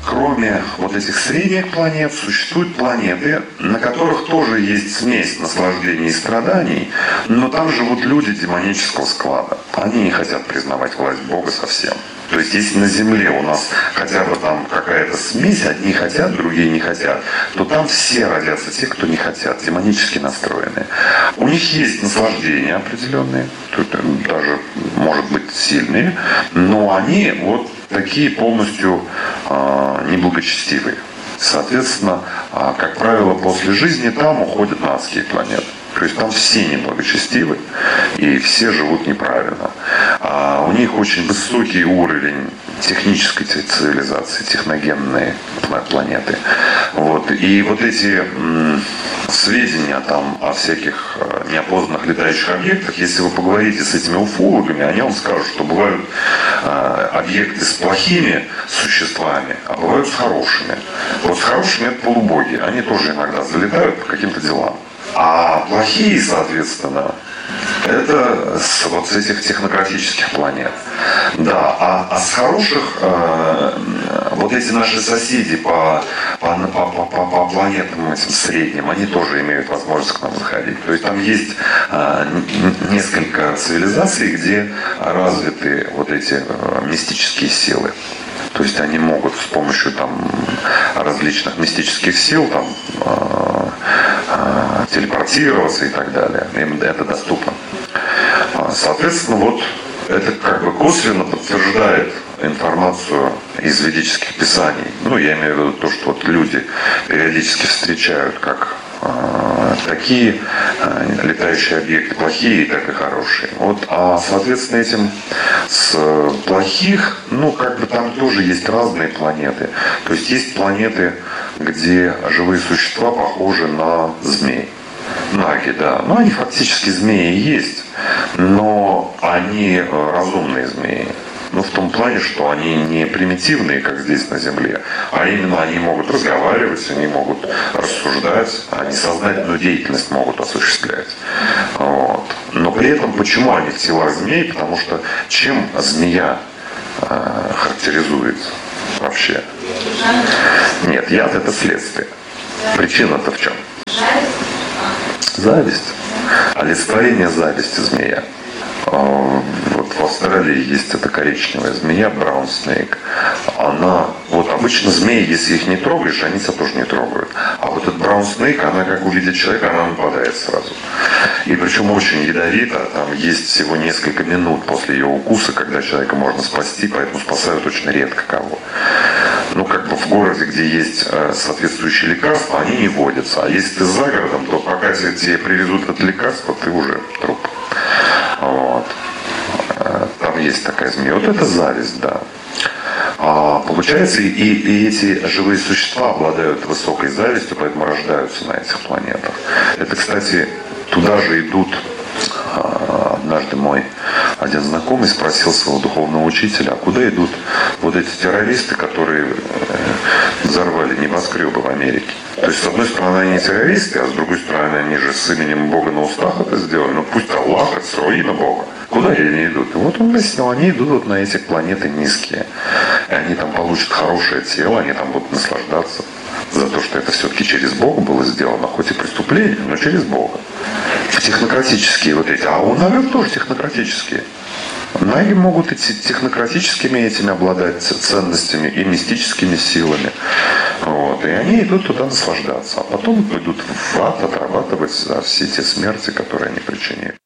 кроме вот этих средних планет, существуют планеты, на которых тоже есть смесь наслаждений и страданий, но там живут люди демонического склада. Они не хотят признавать власть Бога совсем. То есть, если на Земле у нас хотя бы там какая-то смесь, одни хотят, другие не хотят, то там все родятся те, кто не хотят, демонически настроенные. У них есть наслаждения определенные, даже, может быть, сильные, но они вот такие полностью неблагочестивые. Соответственно, как правило, после жизни там уходят на адские планеты. То есть там все неблагочестивы и все живут неправильно. У них очень высокий уровень технической цивилизации, техногенные планеты. Вот. И вот эти сведения там о всяких неопознанных летающих объектах, если вы поговорите с этими уфологами, они вам скажут, что бывают объекты с плохими существами, а бывают с хорошими. Вот с хорошими это полубоги, они тоже иногда залетают по каким-то делам. А плохие, соответственно, это вот с этих технократических планет. Да, а с хороших, вот эти наши соседи по планетам этим средним, они тоже имеют возможность к нам заходить. То есть там есть несколько цивилизаций, где развиты вот эти мистические силы. То есть они могут с помощью там различных мистических сил там телепортироваться и так далее. Им это доступно. Соответственно, вот это как бы косвенно подтверждает информацию из ведических писаний. Ну, я имею в виду то, что вот люди периодически встречают как такие летающие объекты, плохие, так и хорошие. Вот, а соответственно этим с плохих, ну как бы там тоже есть разные планеты. То есть есть планеты, где живые существа похожи на змей. Наги, да. Ну, они фактически змеи есть, но они разумные змеи. Ну, в том плане, что они не примитивные, как здесь на Земле, а именно они могут разговаривать, они могут рассуждать, они сознательную деятельность могут осуществлять. Вот. Но при этом, почему они в телах змей? Потому что чем змея характеризуется вообще? Нет, яд – это следствие. Причина-то в чем? Зависть. Олицетворение зависти змея. Вот в Австралии есть эта коричневая змея, браун снейк. Она, вот обычно змеи, если их не трогаешь, они тебя тоже не трогают. А вот этот браун снейк, она как увидит человека, она нападает сразу. И причем очень ядовито, там есть всего несколько минут после ее укуса, когда человека можно спасти, поэтому спасают очень редко кого. Ну, как бы в городе, где есть соответствующие лекарства, они не водятся. А если ты за городом, то пока тебе привезут это лекарство, ты уже труп. Вот. Там есть такая змея. Вот это зависть, да. Получается, и эти живые существа обладают высокой завистью, поэтому рождаются на этих планетах. Это, кстати, туда же идут. Однажды мой один знакомый спросил своего духовного учителя, а куда идут вот эти террористы, которые взорвали небоскребы в Америке. То есть, с одной стороны, они террористы, а с другой стороны, они же с именем Бога на устах это сделали. Ну пусть Аллах, это свое имя Бога. Куда они идут? И вот он объяснил, они идут вот на эти планеты низкие. И они там получат хорошее тело, они там будут наслаждаться. За то, что это все-таки через Бога было сделано, хоть и преступление, но через Бога. Технократические вот эти, а у нагов тоже технократические. Наги могут идти технократическими этими обладать ценностями и мистическими силами. Вот. И они идут туда наслаждаться. А потом идут в ад отрабатывать за все те смерти, которые они причинили.